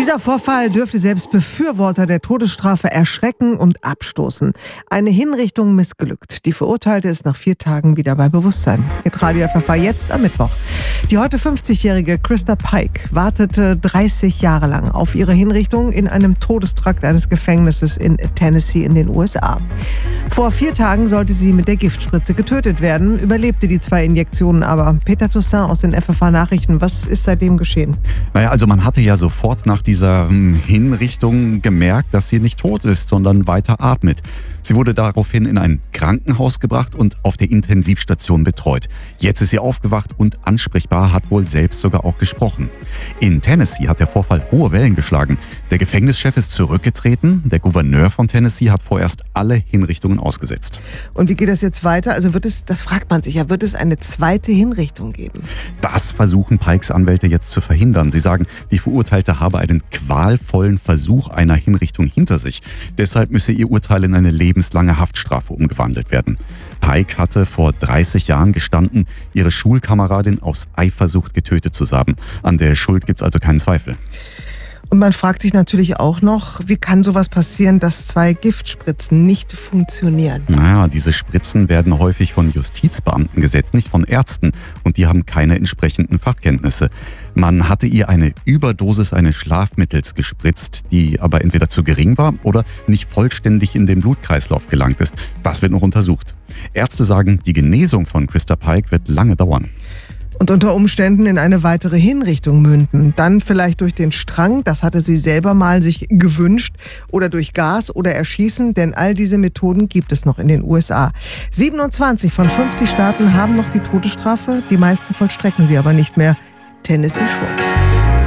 Dieser Vorfall dürfte selbst Befürworter der Todesstrafe erschrecken und abstoßen. Eine Hinrichtung missglückt. Die Verurteilte ist nach 4 Tagen wieder bei Bewusstsein. Radio FFH jetzt am Mittwoch. Die heute 50-jährige Christa Pike wartete 30 Jahre lang auf ihre Hinrichtung in einem Todestrakt eines Gefängnisses in Tennessee in den USA. Vor 4 Tagen sollte sie mit der Giftspritze getötet werden, überlebte die 2 Injektionen aber. Peter Toussaint aus den FFH-Nachrichten, was ist seitdem geschehen? Naja, also man hatte ja sofort nach dieser Hinrichtung gemerkt, dass sie nicht tot ist, sondern weiter atmet. Sie wurde daraufhin in ein Krankenhaus gebracht und auf der Intensivstation betreut. Jetzt ist sie aufgewacht und ansprechbar, hat wohl selbst sogar auch gesprochen. In Tennessee hat der Vorfall hohe Wellen geschlagen. Der Gefängnischef ist zurückgetreten. Der Gouverneur von Tennessee hat vorerst alle Hinrichtungen ausgesetzt. Und wie geht das jetzt weiter? Also das fragt man sich ja, wird es eine zweite Hinrichtung geben? Das versuchen Pikes Anwälte jetzt zu verhindern. Sie sagen, die Verurteilte habe einen qualvollen Versuch einer Hinrichtung hinter sich. Deshalb müsse ihr Urteil in eine lebenslange Haftstrafe umgewandelt werden. Pike hatte vor 30 Jahren gestanden, ihre Schulkameradin aus Eifersucht getötet zu haben. An der Schuld gibt's also keinen Zweifel. Und man fragt sich natürlich auch noch, wie kann sowas passieren, dass 2 Giftspritzen nicht funktionieren? Naja, diese Spritzen werden häufig von Justizbeamten gesetzt, nicht von Ärzten. Und die haben keine entsprechenden Fachkenntnisse. Man hatte ihr eine Überdosis eines Schlafmittels gespritzt, die aber entweder zu gering war oder nicht vollständig in den Blutkreislauf gelangt ist. Das wird noch untersucht. Ärzte sagen, die Genesung von Christa Pike wird lange dauern. Und unter Umständen in eine weitere Hinrichtung münden. Dann vielleicht durch den Strang, das hatte sie selber mal sich gewünscht, oder durch Gas oder Erschießen, denn all diese Methoden gibt es noch in den USA. 27 von 50 Staaten haben noch die Todesstrafe, die meisten vollstrecken sie aber nicht mehr. Tennessee schon.